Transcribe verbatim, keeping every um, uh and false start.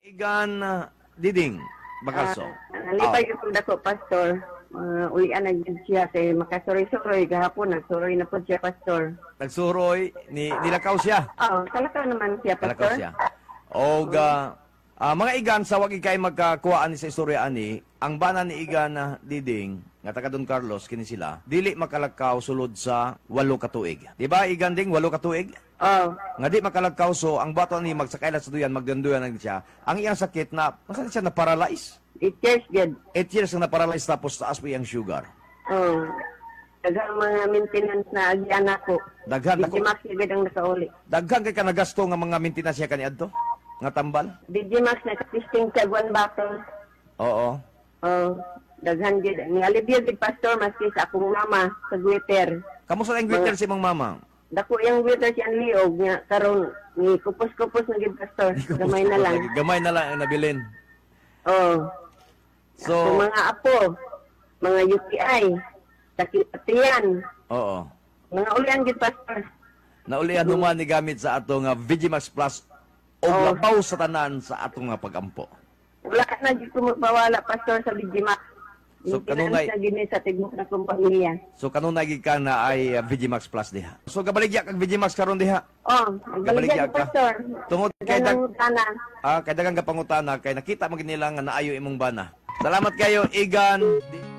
Igan ah, Diding Bakaso. Ah, nalipay ko uh, dako, Pastor. Uh, ulian na yun siya kay makasuroy-suroy gahapon nagsuroy na po siya, Pastor. Nagsuroy ni nilakaw siya. Oo, oh, talakaw naman siya, Nilakaw Pastor. siya. O ga ah, mga igan sa wag ikay magkakuhaan ni sa istorya ani, ang bana ni igan na Diding nga taga Don Carlos kini sila, dili makalakaw sulod sa walo ka tuig. Di ba igan ding walo ka tuig? Oo. Nga di makalakaw so ang bato ni magsakay sa duyan magdanduyan na siya. Ang iyang sakit na masan siya na paralyze. It years good. eight years na na-paralyze tapos taas po yung sugar. Oo. Daghang mga maintenance na agyan ako. Daghan Di ako. Max agad ang nakauli. Daghan kay ka nagasto nga mga maintenance siya kaniadto? Nga tambal? Di Max nakatisting sa one bottle. Oo. Oo. Daghan gid. Ni alibyo gid, Pastor, maski sa akong mama sa Twitter. Kamusta ang greeter si mong mama? Dako yung Twitter siyang liog niya karon ni kupos-kupos na gid, Pastor. Gamay na lang. Gamay na lang ang nabilin. Oo. So, Sa mga apo, mga U T I, sakit patiyan, oo. mga ulian gid, Pastor. Naulian human ni gamit sa ato nga Vigimax Plus o Oo. labaw sa tanan sa ato nga pagampo. Wala ka na gid ko magpawala, Pastor, sa Bigimax. So, kanunay- sa gini sa tigmok na kong pamilya. So kanunay gid ka na ay uh, Vigimax Plus diha. So gabaligya kag Vigimax karon diha. Oh, Gabaligya balikan ka. Pastor. Tungod kay dag Ganang tanan. ah kay daghang kapangutana kay nakita mo gid nila nga naayo imong bana. Salamat kayo Igan. Di-